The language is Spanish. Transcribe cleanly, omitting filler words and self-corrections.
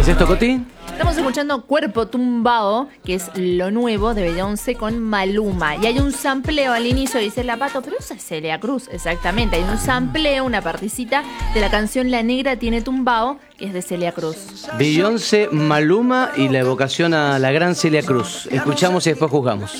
es esto, Coti? Estamos escuchando Cuerpo Tumbado, que es lo nuevo de Beyoncé con Maluma. Y hay un sampleo al inicio, dice La Pato, pero esa es Celia Cruz, exactamente. Hay un sampleo, una partecita de la canción La Negra Tiene Tumbao, que es de Celia Cruz. Beyoncé, Maluma y la evocación a la gran Celia Cruz. Escuchamos y después juzgamos.